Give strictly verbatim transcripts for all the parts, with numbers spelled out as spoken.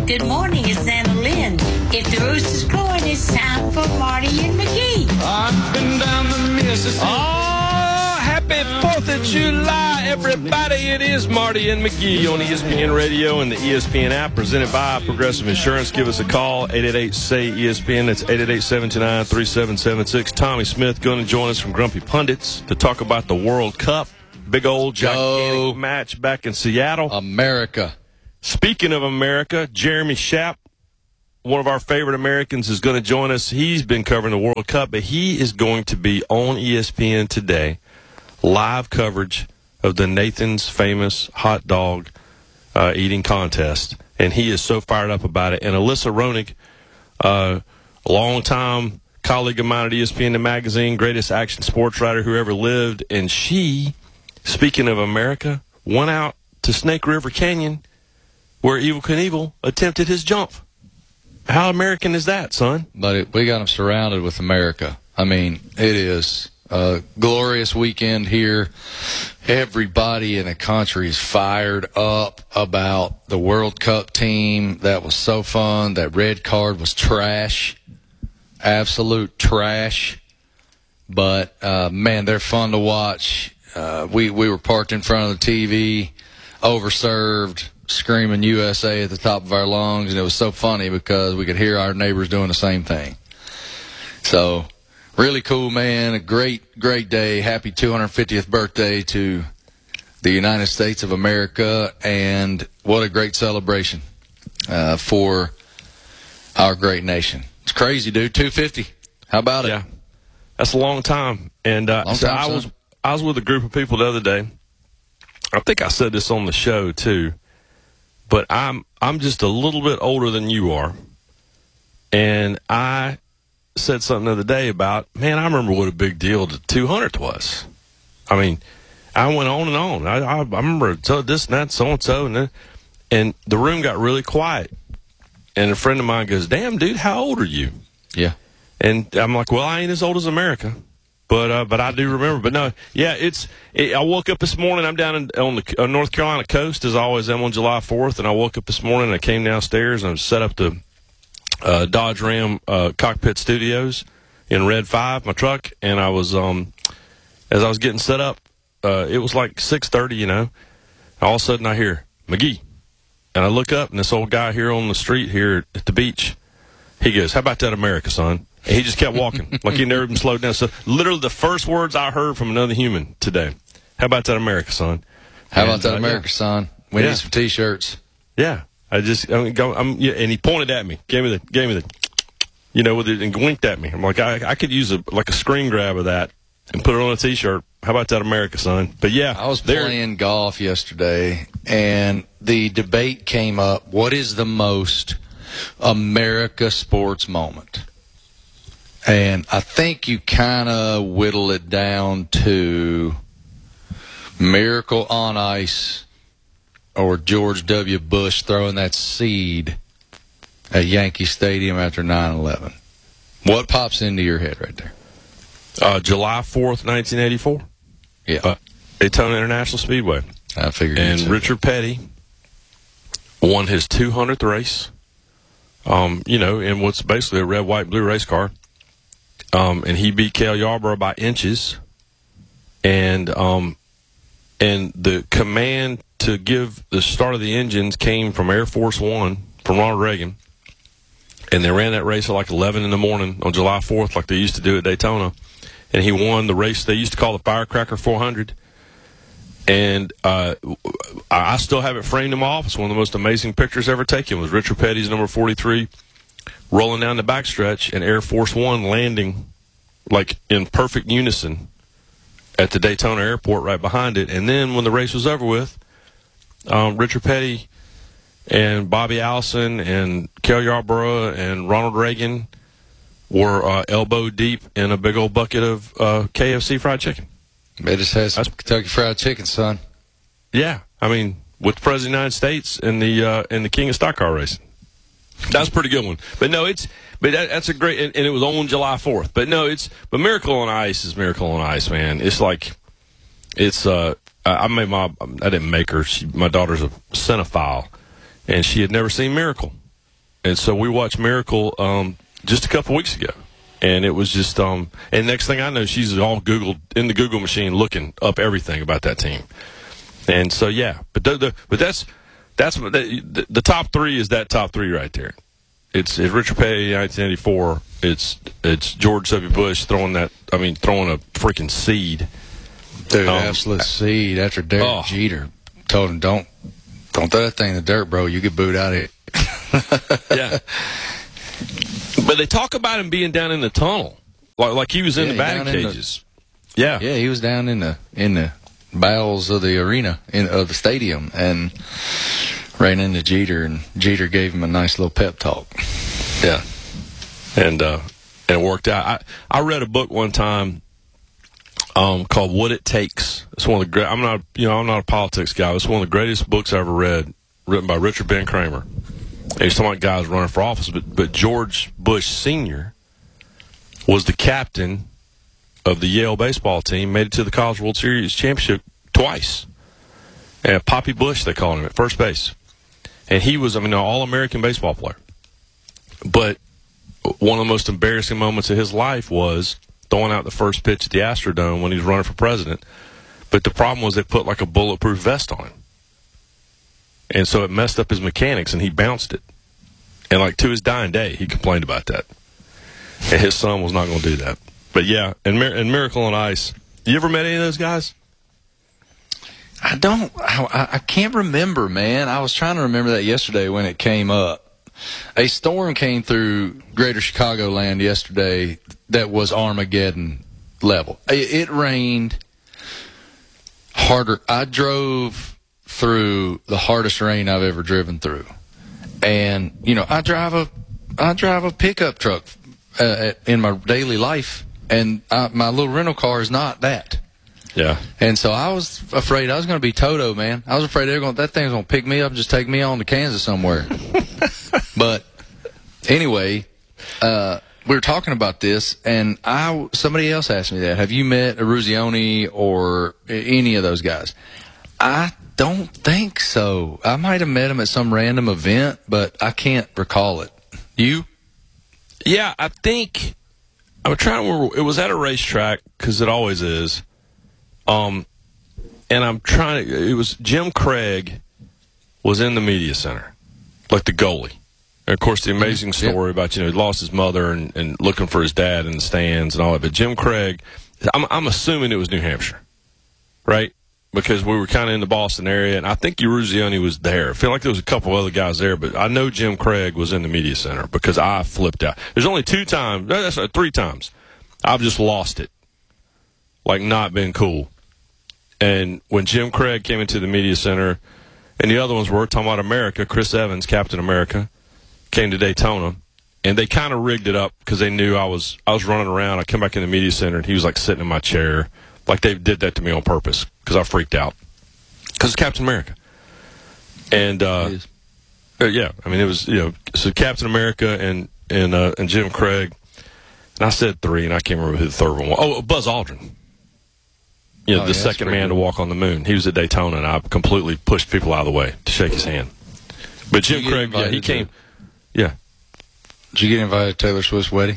Good morning, it's Anna Lynn. If the rooster's crowing, it's time for Marty and McGee. I've been down the Mississippi. Oh, happy fourth of July, everybody. It is Marty and McGee on E S P N Radio and the E S P N app, presented by Progressive Insurance. Give us a call, eight eight eight, S A Y, E S P N. That's eight eight eight, seven two nine, three seven seven six. Tommy Smith going to join us from Grumpy Pundits to talk about the World Cup. Big old gigantic Go match back in Seattle. America. Speaking of America, Jeremy Schaap, one of our favorite Americans, is going to join us. He's been covering the World Cup, but he is going to be on E S P N today, live coverage of the Nathan's Famous Hot Dog uh, eating contest. And he is so fired up about it. And Alyssa Roenick, uh, a long-time colleague of mine at E S P N The Magazine, greatest action sports writer who ever lived, and she, speaking of America, went out to Snake River Canyon where Evel Knievel attempted his jump. How American is that, son? But it, we got them surrounded with America. I mean, it is a glorious weekend here. Everybody in the country is fired up about the World Cup team. That was so fun. That red card was trash. Absolute trash. But, uh, man, they're fun to watch. Uh, we, we were parked in front of the T V, overserved, screaming U S A at the top of our lungs, and it was so funny because we could hear our neighbors doing the same thing. So, really cool, man. A great, great day. Happy two hundred fiftieth birthday to the United States of America, and what a great celebration uh, for our great nation. It's crazy, dude. two fifty. How about it? Yeah, that's a long time. And uh, long so time, I son. was I was with a group of people the other day. I think I said this on the show too. But I'm I'm just a little bit older than you are. And I said something the other day about, man, I remember what a big deal the two hundredth was. I mean, I went on and on. I, I, I remember so this and that, so-and-so. And, then, and the room got really quiet. And a friend of mine goes, damn, dude, how old are you? Yeah. And I'm like, well, I ain't as old as America. But uh, but I do remember. But no, yeah, it's. It, I woke up this morning. I'm down in, on the uh, North Carolina coast, as I always am on July fourth. And I woke up this morning, and I came downstairs, and I set up the uh, Dodge Ram uh, cockpit studios in Red five, my truck. And I was, um, as I was getting set up, uh, it was like six thirty, you know. All of a sudden, I hear, McGee. And I look up, and this old guy here on the street here at the beach, he goes, how about that America, son? And he just kept walking, like he never even slowed down. So literally the first words I heard from another human today, how about that America, son? How and, about that uh, America, yeah. son? We Yeah. need some T-shirts. Yeah, I just, I mean, go, I'm, yeah, and he pointed at me, gave me the, gave me the, you know, with it, and winked at me. I'm like, I, I could use a like a screen grab of that and put it on a T-shirt. How about that America, son? But yeah, I was there- playing golf yesterday, and the debate came up, what is the most America sports moment? And I think you kind of whittle it down to Miracle on Ice or George W. Bush throwing that seed at Yankee Stadium after nine eleven. What pops into your head right there? uh, July fourth, nineteen eighty-four, Yeah, uh, Daytona International Speedway. I figured. And you'd say Richard Petty won his two hundredth race, um, you know, in what's basically a red, white, blue race car. Um, and he beat Cale Yarborough by inches. And um, and the command to give the start of the engines came from Air Force One, from Ronald Reagan. And they ran that race at like eleven in the morning on July fourth, like they used to do at Daytona. And he won the race they used to call the Firecracker four hundred. And uh, I still have it framed in my office. One of the most amazing pictures ever taken was Richard Petty's number forty-three rolling down the backstretch and Air Force One landing like in perfect unison at the Daytona airport right behind it. And then when the race was over with, um, Richard Petty and Bobby Allison and Cale Yarborough and Ronald Reagan were uh, elbow deep in a big old bucket of uh, K F C fried chicken. They just had some Kentucky Fried Chicken, son. Yeah, I mean, with the President of the United States and the uh, and the King of Stock Car Racing. That's a pretty good one. But no, it's but that, that's a great, and, and it was on July fourth. But no, it's but Miracle on Ice is Miracle on Ice, man. It's like it's uh I made my I didn't make her. She, my daughter's a cinephile, and she had never seen Miracle. And so we watched Miracle um, just a couple weeks ago. And it was just, um, and next thing I know, she's all Google in the Google machine looking up everything about that team. And so, yeah, but the, the, but that's that's the, the top three is that top three right there. It's, it's Richard Petty, nineteen eighty-four. It's it's George W. Bush throwing that. I mean, throwing a freaking seed. Dude, um, absolute seed after Derek oh. Jeter told him, "Don't don't throw that thing in the dirt, bro. You get booed out of it." Yeah. But they talk about him being down in the tunnel, like like he was in Yeah, the batting down in cages. The, yeah, Yeah, he was down in the in the bowels of the arena in of the stadium and ran into Jeter, and Jeter gave him a nice little pep talk. yeah, and uh, and it worked out. I I read a book one time, um, called "What It Takes." It's one of the great. I'm not you know I'm not a politics guy. It's one of the greatest books I ever read, written by Richard Ben Kramer. He's talking about guys running for office, but, but George Bush Senior was the captain of the Yale baseball team, made it to the College World Series championship twice. And Poppy Bush, they called him, at first base. And he was, I mean, an all-American baseball player. But one of the most embarrassing moments of his life was throwing out the first pitch at the Astrodome when he was running for president. But the problem was they put like a bulletproof vest on him. And so it messed up his mechanics, and he bounced it. And, like, to his dying day, he complained about that. And his son was not going to do that. But, yeah, and, Mir- and Miracle on Ice. You ever met any of those guys? I don't. I, I can't remember, man. I was trying to remember that yesterday when it came up. A storm came through Greater Chicagoland yesterday that was Armageddon level. It, it rained harder. I drove through the hardest rain I've ever driven through, and you know I drive a I drive a pickup truck uh, in my daily life, and I, my little rental car is not that. Yeah. And so I was afraid I was going to be Toto, man. I was afraid they were going that thing's going to pick me up and just take me on to Kansas somewhere. But anyway, uh, we were talking about this, and I somebody else asked me that. Have you met Eruzione or any of those guys? I don't think so. I might have met him at some random event, but I can't recall it. You? Yeah, I think I'm trying to remember. It was at a racetrack, because it always is. Um, and I'm trying to. It was Jim Craig was in the media center, like the goalie. And of course, the amazing story yeah. about you know he lost his mother and, and looking for his dad in the stands and all that. But Jim Craig, I'm, I'm assuming it was New Hampshire, right? Because we were kind of in the Boston area, and I think Eruzione was there. I feel like there was a couple other guys there, but I know Jim Craig was in the media center because I flipped out. There's only two times, no, that's not, three times, I've just lost it, like not been cool. And when Jim Craig came into the media center, and the other ones were talking about America, Chris Evans, Captain America, came to Daytona, and they kind of rigged it up because they knew I was I was running around. I came back in the media center, and he was like sitting in my chair. Like they did that to me on purpose because I freaked out. Because it's Captain America. And, uh, uh, yeah, I mean, it was, you know, so Captain America and and uh, and Jim Craig. And I said three, and I can't remember who the third one was. Oh, Buzz Aldrin. You know, oh, the yeah, second man cool. to walk on the moon. He was at Daytona, and I completely pushed people out of the way to shake his hand. But Jim Craig, yeah, he came. To, yeah. Did you get invited to Taylor Swift's wedding?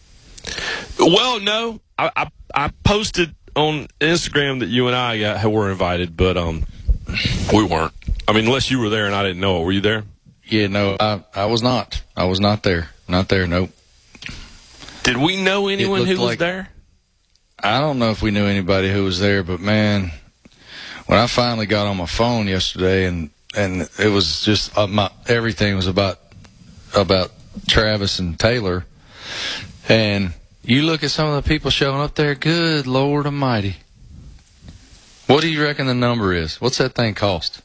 Well, no. I, I, I posted on Instagram that you and I got, were invited, but um, we weren't. I mean, unless you were there and I didn't know it. Were you there? Yeah, no, I, I was not. I was not there. Not there, nope. Did we know anyone who was like, there? I don't know if we knew anybody who was there, but, man, when I finally got on my phone yesterday and, and it was just uh, my, everything was about about Travis and Taylor, and you look at some of the people showing up there, good Lord Almighty. What do you reckon the number is? What's that thing cost?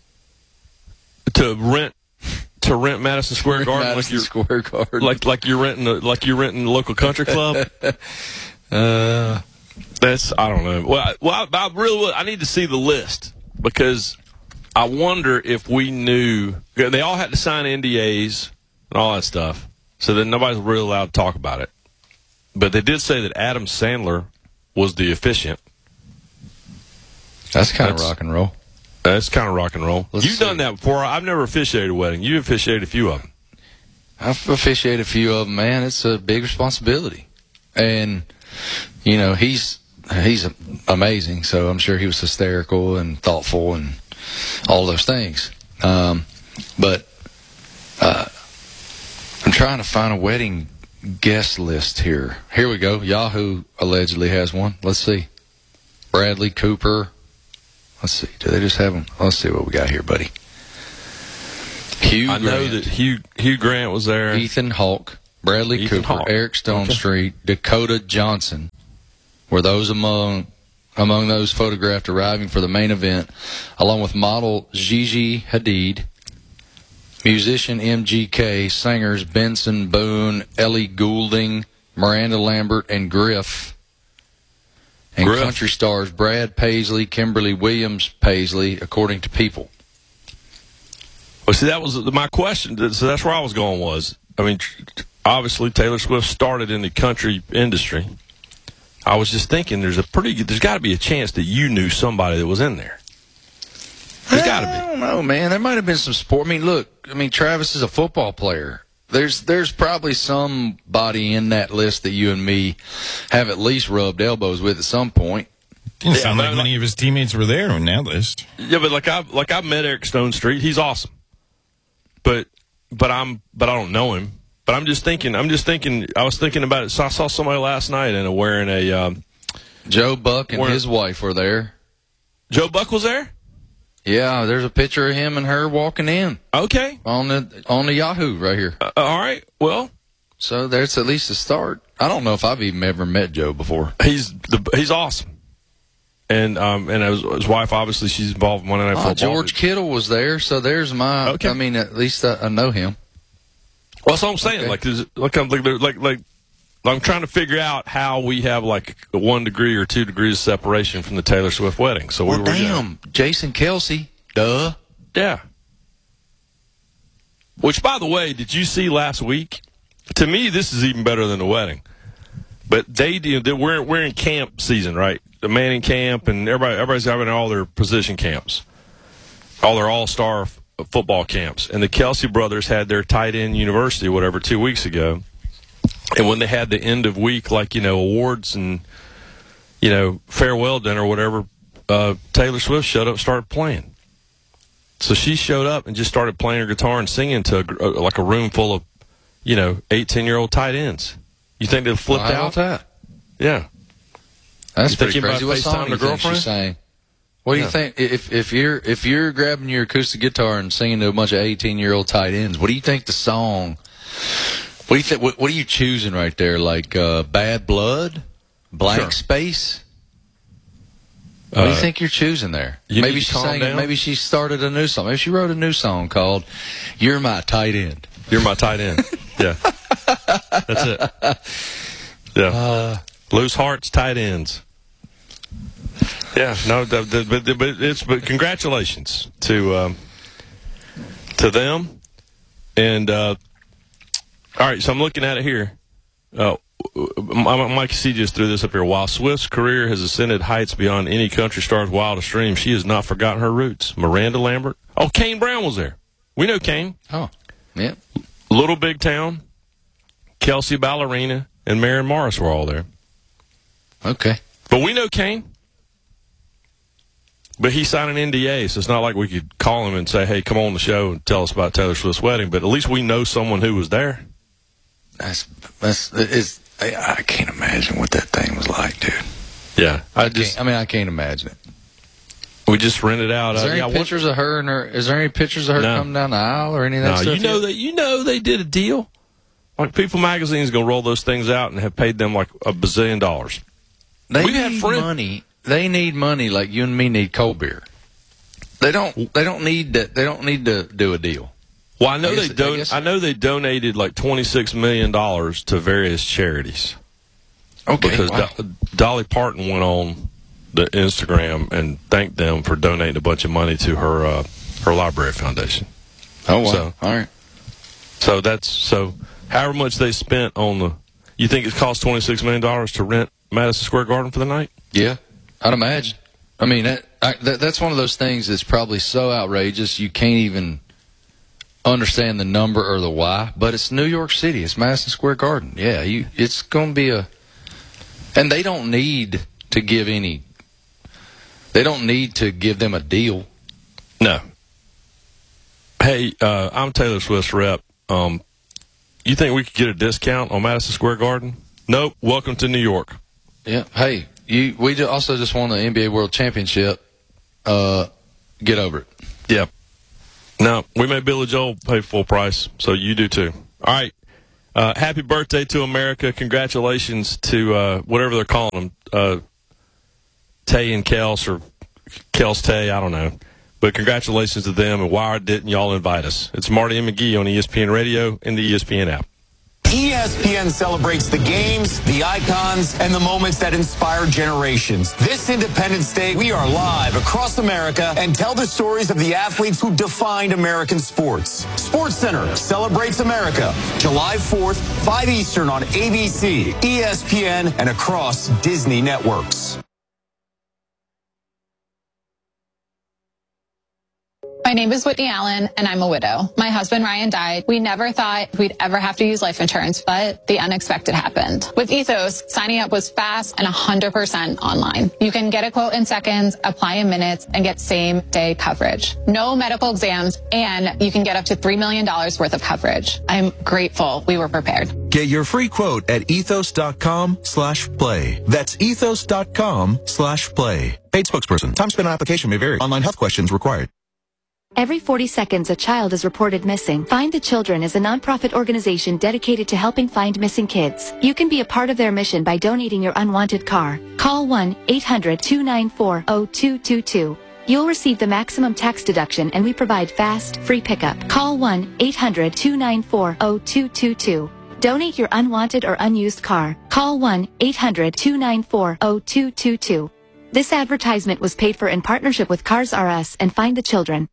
To rent to rent Madison Square rent Garden Madison like you're Square Garden. like like you're renting a, like you're renting a local country club. uh, That's I don't know. Well, I, well, I, I really I need to see the list because I wonder if we knew they all had to sign N D As and all that stuff, so that nobody's really allowed to talk about it. But they did say that Adam Sandler was the officiant. That's kind of rock and roll. That's kind of rock and roll. Let's You've see. done that before. I've never officiated a wedding. You officiated a few of them. I've officiated a few of them, man. It's a big responsibility. And, you know, he's he's amazing, so I'm sure he was hysterical and thoughtful and all those things. Um, but uh, I'm trying to find a wedding guest list here. Here we go. Yahoo allegedly has one. Let's see. Bradley Cooper. Let's see. Do they just have them? Let's see what we got here, buddy. Hugh I Grant, know that Hugh Hugh Grant was there. Ethan Hawke, Bradley Ethan Cooper, Hawke. Eric Stone Okay. Street, Dakota Johnson were those among among those photographed arriving for the main event, along with model Gigi Hadid, musician M G K, singers Benson Boone, Ellie Goulding, Miranda Lambert, and Griff, and Griff. country stars Brad Paisley, Kimberly Williams Paisley, according to People. Well, see, that was my question. So that's where I was going was, I mean, obviously Taylor Swift started in the country industry. I was just thinking there's a pretty, there's got to be a chance that you knew somebody that was in there. There's got to I be. don't know, man. There might have been some sport. I mean, look, I mean, Travis is a football player. There's there's probably somebody in that list that you and me have at least rubbed elbows with at some point. Didn't Yeah, sound but like like- many of his teammates were there on that list. Yeah, but like I like I met Eric Stone Street. He's awesome. But but I'm but I don't know him. But I'm just thinking. I'm just thinking. I was thinking about it. So I saw somebody last night and wearing a um, Joe Buck and Where- his wife were there. Joe Buck was there. Yeah, there's a picture of him and her walking in Okay. on the on the Yahoo right here. Uh, all right. Well, So there's at least a start. I don't know if I've even ever met Joe before. he's the he's awesome. And um and his, his wife obviously she's involved in Monday Night Oh, Football. George Kittle was there, so there's my. Okay. I mean, at least I, I know him. Well, that's what I'm saying. Okay. Like, there's, like, I'm, like, there- like, like, I'm trying to figure out how we have like a one degree or two degrees of separation from the Taylor Swift wedding. So Well, we were, you know, damn, Jason Kelsey, duh. yeah. Which, by the way, did you see last week? To me, this is even better than the wedding. But they do. They, we're we're in camp season, right? The Manning camp, and everybody everybody's having all their position camps, all their all star f- football camps. And the Kelsey brothers had their tight end university, whatever, two weeks ago. And when they had the end of week, like you know, awards and you know, farewell dinner or whatever, uh, Taylor Swift showed up, and started playing. So she showed up and just started playing her guitar and singing to a, like a room full of, you know, eighteen-year-old tight ends. You think they flipped How about out? that? Yeah. That's You pretty thinking crazy. about What FaceTiming song do a you think girlfriend? she's saying? What do Yeah. you think if if you're if you're grabbing your acoustic guitar and singing to a bunch of eighteen year old tight ends? What do you think the song? What do you think? What, what are you choosing right there? Like uh, Bad Blood, Blank Sure. Space. What do you Uh, think you're choosing there? you Maybe need to she calm sang. down. Maybe she started a new song. Maybe she wrote a new song called "You're My Tight End." You're my tight end. Yeah. That's it. Yeah. Uh, Loose hearts, tight ends. Yeah. No, the, the, but, but it's but congratulations to um, to them. And uh, all right, so I'm looking at it here. Uh, Mike C just threw this up here. While Swift's career has ascended heights beyond any country star's wildest dreams, she has not forgotten her roots. Miranda Lambert. Oh, Kane Brown was there. We know Kane. Oh, yeah. Little Big Town, Kelsey Ballerina, and Maren Morris were all there. Okay. But we know Kane. But he signed an N D A, so it's not like we could call him and say, hey, come on the show and tell us about Taylor Swift's wedding. But at least we know someone who was there. That's that's is. I, I can't imagine what that thing was like, dude. Yeah. I I just, can't, I mean, I can't imagine it. we just rented out. Is Uh, there yeah, any what- pictures of her and her? Is there any pictures of her No. coming down the aisle or any of that No, stuff? you know yet? that you know they did a deal. Like People Magazine is going to roll those things out and have paid them like a bazillion dollars. They We've had need friend- money. They need money like you and me need cold beer. They don't. They don't need to. They don't need to do a deal. Well, I know I guess- they I don- guess- I know they donated like twenty-six million dollars to various charities. Okay. Because wow. Do- Dolly Parton went on the Instagram and thanked them for donating a bunch of money to her uh, her library foundation. oh wow. so- All right. So that's so. However much they spent on the, you think it cost twenty-six million dollars to rent Madison Square Garden for the night? Yeah, I'd imagine. I mean, that, I, that that's one of those things that's probably so outrageous you can't even understand the number or the why, but it's New York City. It's Madison Square Garden. Yeah, you, it's going to be a... And they don't need to give any... They don't need to give them a deal. No. Hey, uh, I'm Taylor Swift's rep. Um, you think we could get a discount on Madison Square Garden? Nope. Welcome to New York. Yeah. Hey, you. We also just won the N B A World Championship. Uh, get over it. Yeah. No, we made Billy Joel pay full price, so you do too. All right. Uh, happy birthday to America. Congratulations to uh, whatever they're calling them, uh, Tay and Kels or Kels Tay, I don't know. But congratulations to them, and why didn't y'all invite us? It's Marty and McGee on E S P N Radio and the E S P N app. E S P N celebrates the games, the icons, and the moments that inspire generations. This Independence Day, we are live across America and tell the stories of the athletes who defined American sports. Sports Center celebrates America, July fourth, five Eastern on A B C, E S P N, and across Disney networks. My name is Whitney Allen, and I'm a widow. My husband, Ryan, died. We never thought we'd ever have to use life insurance, but the unexpected happened. With Ethos, signing up was fast and one hundred percent online. You can get a quote in seconds, apply in minutes, and get same-day coverage. No medical exams, and you can get up to three million dollars worth of coverage. I'm grateful we were prepared. Get your free quote at ethos.com slash play. That's ethos.com slash play. Paid spokesperson. Time spent on application may vary. Online health questions required. Every forty seconds, a child is reported missing. Find the Children is a nonprofit organization dedicated to helping find missing kids. You can be a part of their mission by donating your unwanted car. Call one eight hundred two nine four zero two two two. You'll receive the maximum tax deduction, and we provide fast, free pickup. Call one eight hundred two nine four zero two two two. Donate your unwanted or unused car. Call one eight hundred two nine four zero two two two. This advertisement was paid for in partnership with Cars R Us and Find the Children.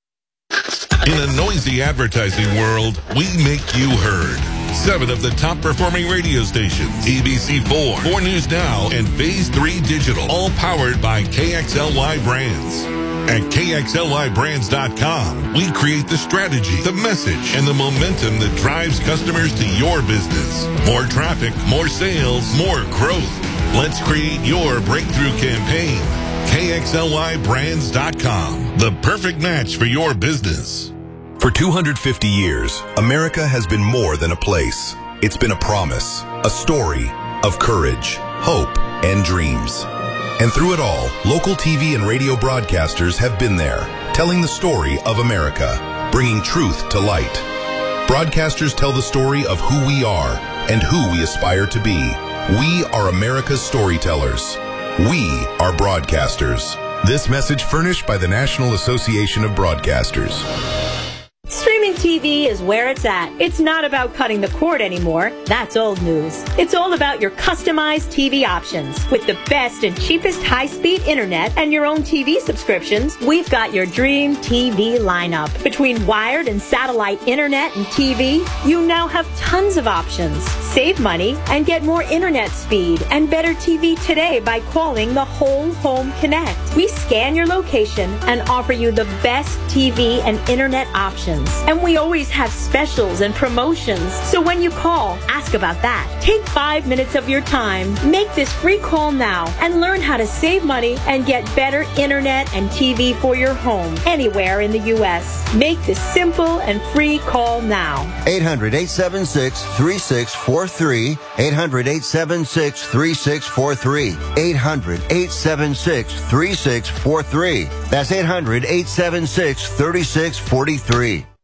In a noisy advertising world, we make you heard. Seven of the top performing radio stations, A B C four, four News Now, and Phase three Digital, all powered by K X L Y Brands. At K X L Y brands dot com, we create the strategy, the message, and the momentum that drives customers to your business. More traffic, more sales, more growth. Let's create your breakthrough campaign. K X L Y brands dot com, the perfect match for your business. For two hundred fifty years, America has been more than a place. It's been a promise, a story of courage, hope, and dreams. And through it all, local T V and radio broadcasters have been there, telling the story of America, bringing truth to light. Broadcasters tell the story of who we are and who we aspire to be. We are America's storytellers. We are broadcasters. This message furnished by the National Association of Broadcasters. Streaming T V is where it's at. It's not about cutting the cord anymore. That's old news. It's all about your customized T V options. With the best and cheapest high-speed internet and your own T V subscriptions, we've got your dream T V lineup. Between wired and satellite internet and T V, you now have tons of options. Save money and get more internet speed and better T V today by calling the Whole Home Connect. We scan your location and offer you the best T V and internet options. And we always have specials and promotions. So when you call, ask about that. Take five minutes of your time. Make this free call now and learn how to save money and get better internet and T V for your home anywhere in the U S. Make this simple and free call now. eight hundred, eight seven six, three six four three. eight hundred, eight seven six, three six four three. eight hundred, eight seven six, three six four three. That's eight hundred, eight seven six, three six four three.